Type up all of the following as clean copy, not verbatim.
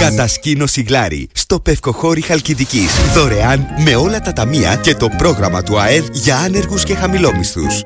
Κατασκήνωση Γλάρι στο Πευκοχώρι Χαλκιδικής. Δωρεάν με όλα τα ταμεία και το πρόγραμμα του ΑΕΔ για άνεργους και χαμηλόμισθους.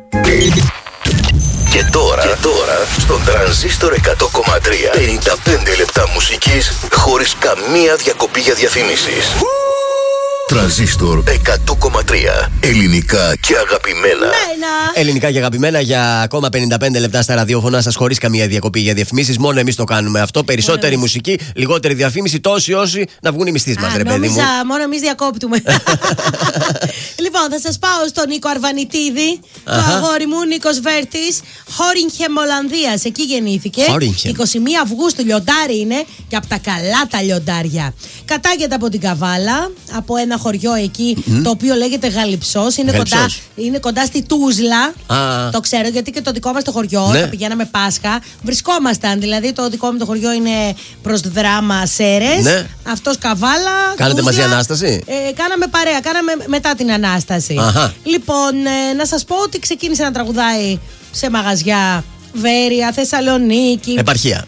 Και τώρα στον Τρανζίστορ 100,3 55 λεπτά μουσικής χωρίς καμία διακοπή για διαφήμισεις. Τρανζίστορ 100,3. Ελληνικά και αγαπημένα. Ελληνικά και αγαπημένα για ακόμα 55 λεπτά στα ραδιόφωνά σας χωρίς καμία διακοπή για διαφημίσεις. Μόνο εμείς το κάνουμε αυτό. Περισσότερη μουσική, λιγότερη διαφήμιση. Τόσοι όσοι να βγουν οι μισθείς μας, ρε παιδί μου. Μόνο εμείς διακόπτουμε. Λοιπόν, θα σας πάω στον Νίκο Αρβανιτίδη. Το αγόρι μου, Νίκος Βέρτης, Χόριγχεμ Ολλανδίας. Εκεί γεννήθηκε. 21 Αυγούστου, λιοντάρι είναι και από τα καλά τα λιοντάρια. Κατάγεται από την Καβάλα, από ένα χωριό εκεί, το οποίο λέγεται Γαλιψός. Είναι κοντά στη Τούσλα. Το ξέρω γιατί και το δικό μας το χωριό, θα πηγαίναμε Πάσχα. Βρισκόμασταν, δηλαδή το δικό μου το χωριό είναι προς Δράμα, Σέρες. Αυτός Καβάλα. Κάνετε Τούσλα. μαζί Ανάσταση? Κάναμε παρέα, κάναμε μετά την Ανάσταση. Λοιπόν, να σας πω ότι ξεκίνησε να τραγουδάει σε μαγαζιά Βέρεια, Θεσσαλονίκη. Επαρχία.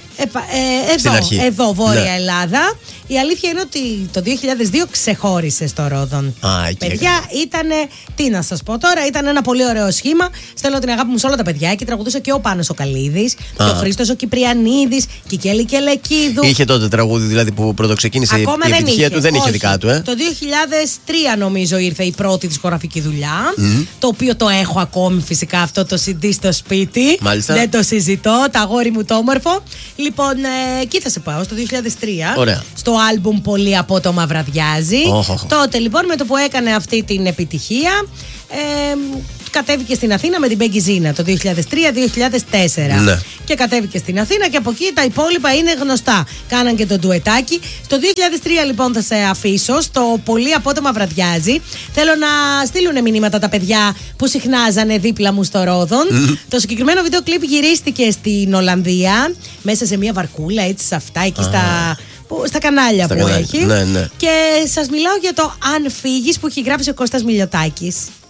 Εδώ, Βόρεια Ελλάδα. Η αλήθεια είναι ότι το 2002 ξεχώρισε στο Ρόδον. Παιδιά, ήτανε, τι να σας πω τώρα, ήταν ένα πολύ ωραίο σχήμα. Στέλνω την αγάπη μου σε όλα τα παιδιά. Εκεί τραγουδούσε και ο Πάνος ο Καλίδης, και ο Χρήστος ο Κυπριανίδης, και η Κέλη Κελεκίδου. Είχε τότε τραγούδι δηλαδή που πρωτοξεκίνησε ακόμα η επιτυχία του, δεν είχε όχι. δικά του. Το 2003 νομίζω ήρθε η πρώτη δισκογραφική δουλειά. Το οποίο το έχω ακόμη φυσικά αυτό το CD στο σπίτι. Μάλιστα. Δεν το συζητώ, τα αγόρι μου το όμορφο. Λοιπόν, εκεί θα σε πάω, στο 2003. Ωραία. Στο άλμπουμ Πολύ Απότομα Βραδιάζει. Τότε λοιπόν με το που έκανε αυτή την επιτυχία, κατέβηκε στην Αθήνα με την Μπέγκι Ζίνα το 2003-2004. Ναι. Και κατέβηκε στην Αθήνα και από εκεί τα υπόλοιπα είναι γνωστά. Κάναν και το ντουετάκι. Το 2003 λοιπόν θα σε αφήσω στο Πολύ Απότομα Βραδιάζει. Θέλω να στείλουν μηνύματα τα παιδιά που συχνάζανε δίπλα μου στο Ρόδον. Το συγκεκριμένο βίντεο κλιπ γυρίστηκε στην Ολλανδία, μέσα σε μια βαρκούλα, έτσι σε αυτά, εκεί στα κανάλια στα που κανάλια. έχει. Ναι. Και σας μιλάω για το Αν Φύγεις που έχει γράψει ο Κώστας Μιλιοτάκης.